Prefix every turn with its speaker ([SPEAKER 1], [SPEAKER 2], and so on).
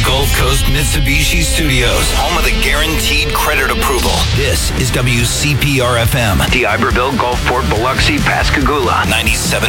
[SPEAKER 1] Gulf Coast Mitsubishi Studios, home of the guaranteed credit approval. This is WCPR-FM.
[SPEAKER 2] DeIberville, Gulfport, Biloxi, Pascagoula.
[SPEAKER 1] 97.5